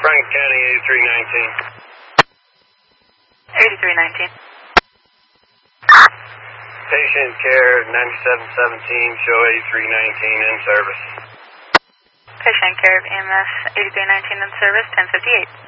Franklin County, 8319. 8319. Patient care, 9717, show 8319 in service. Patient care of EMS 8319 in service, 1058.